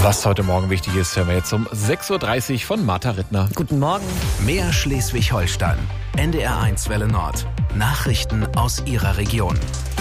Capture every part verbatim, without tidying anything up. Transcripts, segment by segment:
Was heute Morgen wichtig ist, hören wir jetzt um sechs Uhr dreißig von Martha Rittner. Guten Morgen. Mehr Schleswig-Holstein. N D R eins Welle Nord. Nachrichten aus Ihrer Region.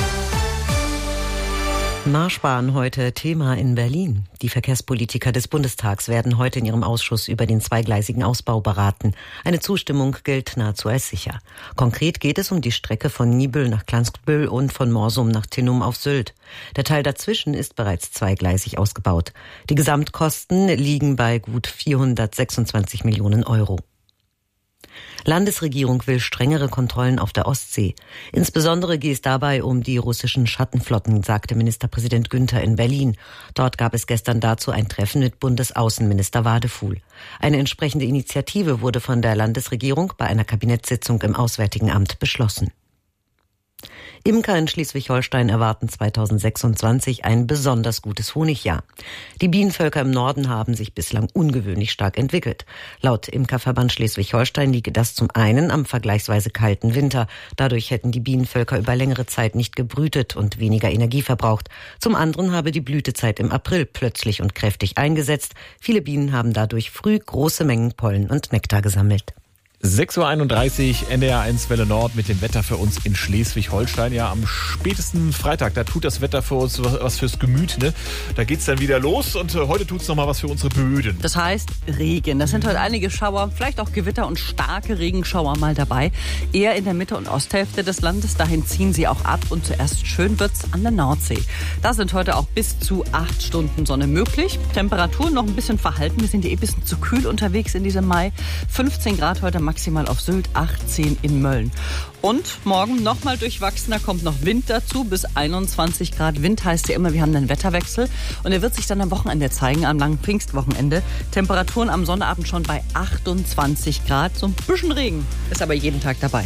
Marschbahn heute Thema in Berlin. Die Verkehrspolitiker des Bundestags werden heute in ihrem Ausschuss über den zweigleisigen Ausbau beraten. Eine Zustimmung gilt nahezu als sicher. Konkret geht es um die Strecke von Niebüll nach Glanzbüll und von Morsum nach Tinnum auf Sylt. Der Teil dazwischen ist bereits zweigleisig ausgebaut. Die Gesamtkosten liegen bei gut vierhundertsechsundzwanzig Millionen Euro. Landesregierung will strengere Kontrollen auf der Ostsee. Insbesondere geht es dabei um die russischen Schattenflotten, sagte Ministerpräsident Günther in Berlin. Dort gab es gestern dazu ein Treffen mit Bundesaußenminister Wadefuhl. Eine entsprechende Initiative wurde von der Landesregierung bei einer Kabinettssitzung im Auswärtigen Amt beschlossen. Imker in Schleswig-Holstein erwarten zweitausendsechsundzwanzig ein besonders gutes Honigjahr. Die Bienenvölker im Norden haben sich bislang ungewöhnlich stark entwickelt. Laut Imkerverband Schleswig-Holstein liege das zum einen am vergleichsweise kalten Winter. Dadurch hätten die Bienenvölker über längere Zeit nicht gebrütet und weniger Energie verbraucht. Zum anderen habe die Blütezeit im April plötzlich und kräftig eingesetzt. Viele Bienen haben dadurch früh große Mengen Pollen und Nektar gesammelt. sechs Uhr einunddreißig, N D R eins Welle Nord mit dem Wetter für uns in Schleswig-Holstein. Ja, am spätesten Freitag, da tut das Wetter für uns was fürs Gemüt, ne? Da geht's dann wieder los und heute tut's noch mal was für unsere Böden. Das heißt Regen. Das sind heute einige Schauer, vielleicht auch Gewitter und starke Regenschauer mal dabei. Eher in der Mitte- und Osthälfte des Landes. Dahin ziehen sie auch ab und zuerst schön wird's an der Nordsee. Da sind heute auch bis zu acht Stunden Sonne möglich. Temperaturen noch ein bisschen verhalten. Wir sind ja eh ein bisschen zu kühl unterwegs in diesem Mai. fünfzehn Grad heute maximal auf Sylt, achtzehn in Mölln. Und morgen nochmal durchwachsener, kommt noch Wind dazu, bis einundzwanzig Grad. Wind heißt ja immer, wir haben einen Wetterwechsel. Und er wird sich dann am Wochenende zeigen, am langen Pfingstwochenende. Temperaturen am Sonnabend schon bei achtundzwanzig Grad. So ein bisschen Regen ist aber jeden Tag dabei.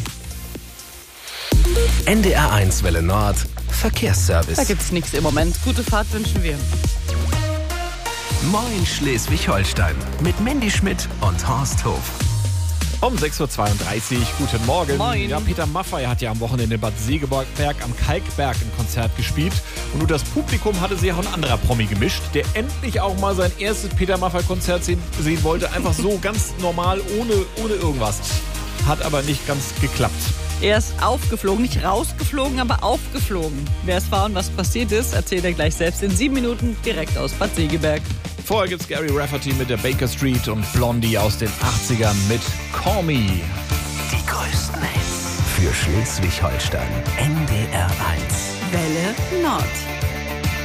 N D R eins Welle Nord. Verkehrsservice. Da gibt's nichts im Moment. Gute Fahrt wünschen wir. Moin Schleswig-Holstein. Mit Mandy Schmidt und Horst Hof. Um sechs Uhr zweiunddreißig, guten Morgen. Moin. Ja, Peter Maffay hat ja am Wochenende in Bad Segeberg am Kalkberg ein Konzert gespielt. Und nur das Publikum hatte sich auch ein anderer Promi gemischt, der endlich auch mal sein erstes Peter Maffay-Konzert sehen, sehen wollte. Einfach so ganz normal, ohne, ohne irgendwas. Hat aber nicht ganz geklappt. Er ist aufgeflogen, nicht rausgeflogen, aber aufgeflogen. Wer es war und was passiert ist, erzählt er gleich selbst in sieben Minuten direkt aus Bad Segeberg. Vorher gibt's Gary Rafferty mit der Baker Street und Blondie aus den achtzigern mit Call Me. Die größten Hits für Schleswig-Holstein. N D R eins. Welle Nord.